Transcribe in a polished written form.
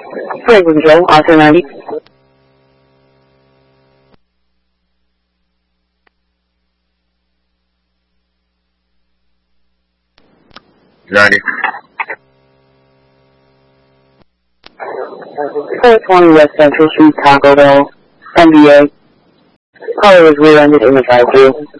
Freight control, Oscar 90. 90. 420 West Central Street, Taco Bell, NBA. Caller was rear-ended in the drive-thru.